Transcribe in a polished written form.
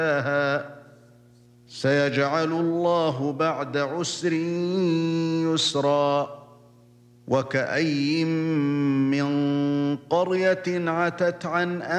سيجعل الله بعد عسر يسرا. وكأين من قرية عتت عن